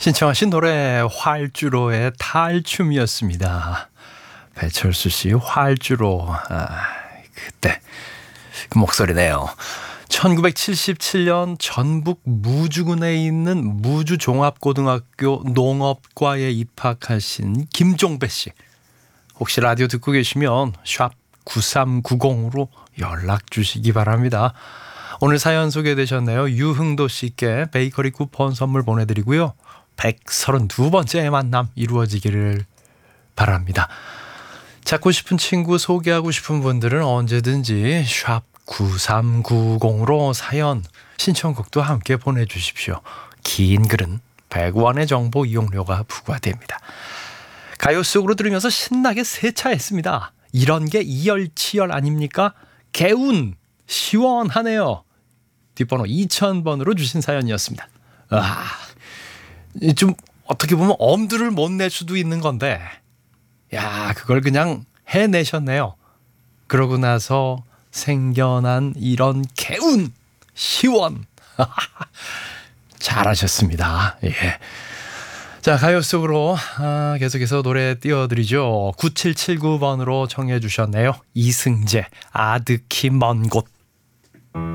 신청하신 노래 활주로의 탈춤이었습니다. 배철수 씨 활주로. 그때 그 목소리네요. 1977년 전북 무주군에 있는 무주종합고등학교 농업과에 입학하신 김종배 씨. 혹시 라디오 듣고 계시면 샵 9390으로 연락 주시기 바랍니다. 오늘 사연 소개되셨네요. 유흥도 씨께 베이커리 쿠폰 선물 보내드리고요. 132번째 만남 이루어지기를 바랍니다. 찾고 싶은 친구 소개하고 싶은 분들은 언제든지 샵 9390으로 사연 신청곡도 함께 보내주십시오. 긴 글은 100원의 정보 이용료가 부과됩니다. 가요 속으로 들으면서 신나게 세차했습니다. 이런 게 이열치열 아닙니까? 개운 시원하네요. 뒷번호 2000번으로 주신 사연이었습니다. 좀 어떻게 보면 엄두를 못 낼 수도 있는 건데 그걸 그냥 해내셨네요. 그러고 나서 생겨난 이런 개운 시원 잘하셨습니다. 예. 자, 가요 속으로 계속해서 노래 띄워드리죠. 9779번으로 청해 주셨네요. 이승재 아득히 먼 곳.